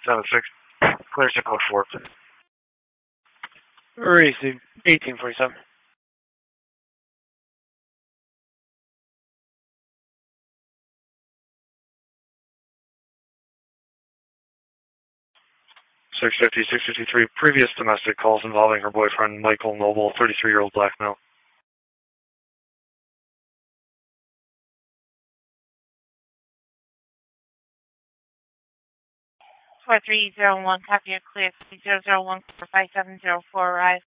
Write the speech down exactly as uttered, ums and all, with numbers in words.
seven six. Clear to code four. Racing eighteen forty-seven. six fifty, six fifty-three. Previous domestic calls involving her boyfriend, Michael Noble, thirty-three-year-old black male. four three zero one, copy, clear, zero zero one four five seven zero four, arrive.